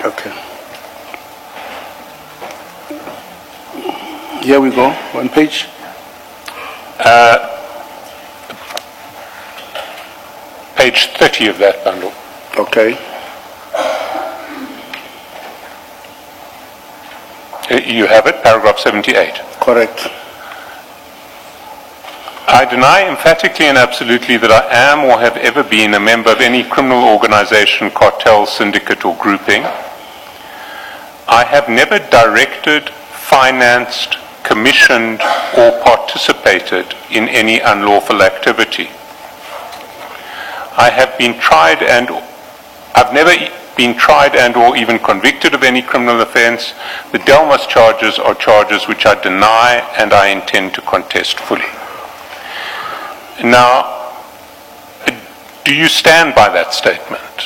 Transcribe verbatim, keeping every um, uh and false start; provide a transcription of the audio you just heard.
Okay. Here we go, one page. Page thirty of that bundle. Okay. Uh, You have it, paragraph seventy-eight. Correct. I deny emphatically and absolutely that I am or have ever been a member of any criminal organization, cartel, syndicate, or grouping. I have never directed, financed, commissioned, or participated in any unlawful activity. I have been tried and I've never been tried and or even convicted of any criminal offense. The Delmas charges are charges which I deny and I intend to contest fully. Now, do you stand by that statement?